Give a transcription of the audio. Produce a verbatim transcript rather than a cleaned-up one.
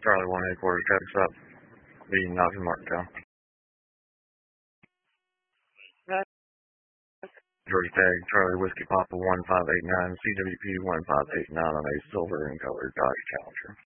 Charlie one headquarters, traffic's up. Leading knock in Martintown. Georgia Tag, Charlie Whiskey Papa one five eight nine, C W P one five eight nine on a silver and colored Dodge Challenger.